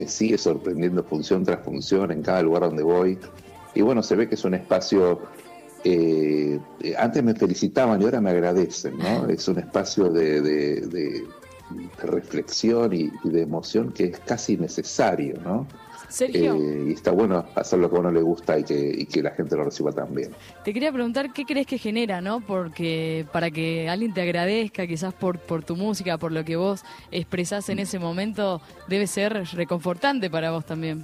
sigue sorprendiendo función tras función en cada lugar donde voy. Y bueno, se ve que es un espacio, antes me felicitaban y ahora me agradecen, ¿no? Es un espacio de reflexión y de emoción que es casi necesario, ¿no? Sergio, Y está bueno hacer lo que a uno le gusta y que la gente lo reciba también. te quería preguntar qué crees que genera, ¿no? Porque para que alguien te agradezca, quizás por tu música, por lo que vos expresás en ese momento, debe ser reconfortante para vos también.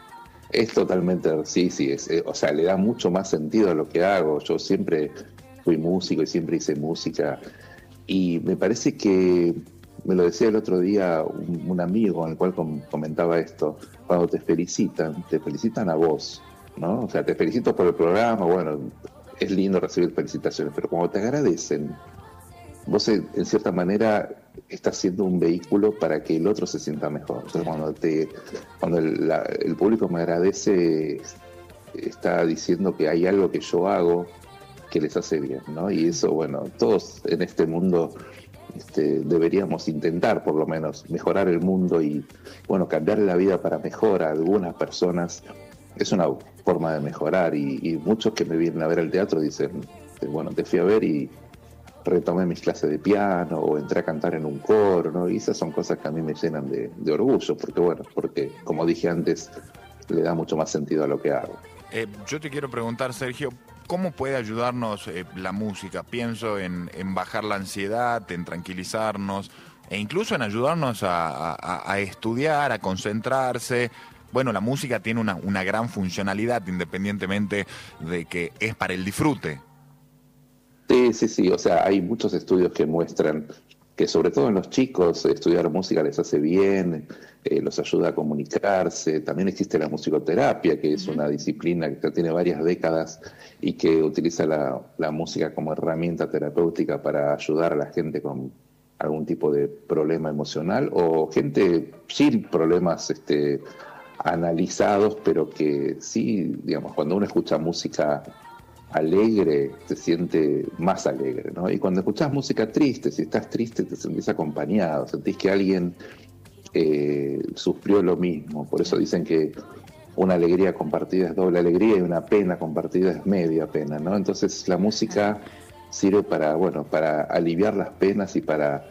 Es totalmente, sí, sí, o sea, le da mucho más sentido a lo que hago. Yo siempre fui músico y siempre hice música. Y me parece que, me lo decía el otro día un amigo con el cual comentaba esto, cuando te felicitan a vos, ¿no? O sea, te felicito por el programa, bueno, es lindo recibir felicitaciones, pero cuando te agradecen, vos en cierta manera estás siendo un vehículo para que el otro se sienta mejor. Entonces cuando el público me agradece, está diciendo que hay algo que yo hago que les hace bien, ¿no? Y eso, bueno, todos en este mundo deberíamos intentar por lo menos mejorar el mundo y, bueno, cambiar la vida para mejor a algunas personas. Es una forma de mejorar y muchos que me vienen a ver al teatro dicen, bueno, te fui a ver y retomé mis clases de piano o entré a cantar en un coro, ¿no? Y esas son cosas que a mí me llenan de orgullo, porque bueno, porque como dije antes, le da mucho más sentido a lo que hago. Yo te quiero preguntar, Sergio, ¿cómo puede ayudarnos la música? Pienso en bajar la ansiedad, en tranquilizarnos e incluso en ayudarnos a estudiar, a concentrarse. Bueno, la música tiene una gran funcionalidad independientemente de que es para el disfrute. Sí, sí, sí, o sea, hay muchos estudios que muestran que sobre todo en los chicos estudiar música les hace bien, los ayuda a comunicarse. También existe la musicoterapia, que es una disciplina que ya tiene varias décadas y que utiliza la música como herramienta terapéutica para ayudar a la gente con algún tipo de problema emocional o gente sin problemas analizados, pero que sí, digamos, cuando uno escucha música alegre, te siente más alegre, ¿no? Y cuando escuchás música triste, si estás triste, te sentís acompañado, sentís que alguien sufrió lo mismo. Por eso dicen que una alegría compartida es doble alegría y una pena compartida es media pena, ¿no? Entonces la música sirve para, bueno, para aliviar las penas y para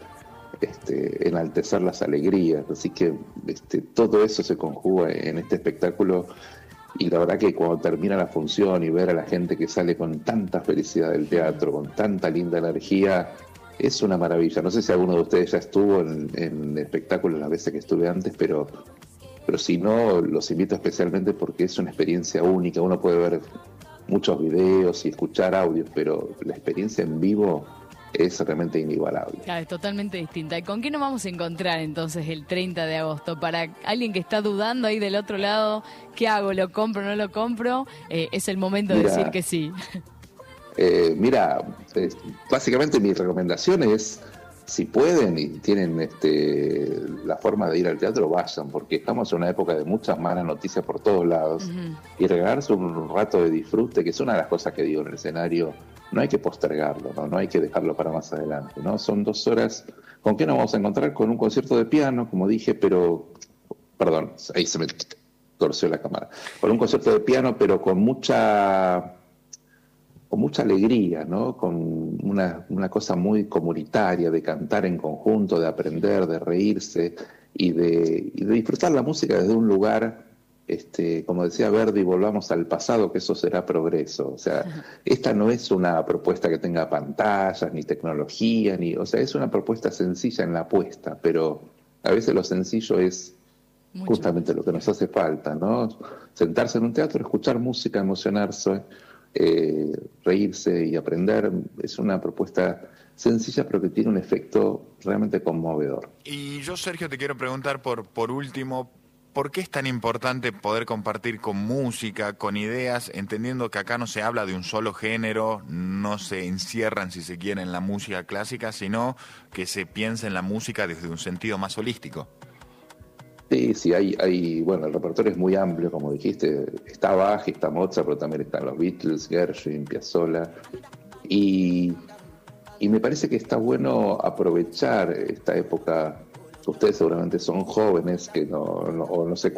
enaltecer las alegrías. Así que todo eso se conjuga en este espectáculo. Y la verdad que cuando termina la función y ver a la gente que sale con tanta felicidad del teatro, con tanta linda energía, es una maravilla. No sé si alguno de ustedes ya estuvo en espectáculos las veces que estuve antes, pero si no, los invito especialmente porque es una experiencia única. Uno puede ver muchos videos y escuchar audios, pero la experiencia en vivo es realmente inigualable. Claro, es totalmente distinta. ¿Y con qué nos vamos a encontrar entonces el 30 de agosto? Para alguien que está dudando ahí del otro lado, ¿qué hago? ¿Lo compro o no lo compro? Es el momento de decir que sí. Mira, básicamente mi recomendación es, si pueden y tienen la forma de ir al teatro, vayan, porque estamos en una época de muchas malas noticias por todos lados. Y regalarse un rato de disfrute, que es una de las cosas que digo en el escenario, no hay que postergarlo, no hay que dejarlo para más adelante, ¿no? Son 2 horas. ¿Con qué nos vamos a encontrar? Con un concierto de piano, como dije, pero... Perdón, ahí se me torció la cámara. Con un concierto de piano, pero con mucha alegría, ¿no? Con una cosa muy comunitaria de cantar en conjunto, de aprender, de reírse y de disfrutar la música desde un lugar, como decía Verdi, volvamos al pasado, que eso será progreso. O sea, esta no es una propuesta que tenga pantallas, ni tecnología, o sea, es una propuesta sencilla en la apuesta, pero a veces lo sencillo es justamente lo que nos hace falta, ¿no? Sentarse en un teatro, escuchar música, emocionarse, reírse y aprender. Es una propuesta sencilla pero que tiene un efecto realmente conmovedor. Y yo, Sergio, te quiero preguntar por último, ¿por qué es tan importante poder compartir con música, con ideas, entendiendo que acá no se habla de un solo género, no se encierran, si se quiere, en la música clásica, sino que se piensa en la música desde un sentido más holístico? Sí, bueno, el repertorio es muy amplio, como dijiste, está Bach, está Mozart, pero también están los Beatles, Gershwin, Piazzolla, y me parece que está bueno aprovechar esta época ustedes seguramente son jóvenes que o no sé